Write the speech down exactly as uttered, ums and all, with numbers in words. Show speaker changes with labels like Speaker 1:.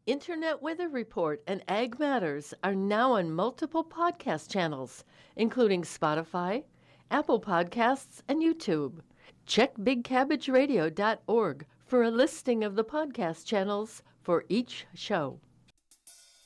Speaker 1: Internet Weather Report and Ag Matters are now on multiple podcast channels, including Spotify, Apple Podcasts, and YouTube. Check big cabbage radio dot org for a listing of the podcast channels for each show.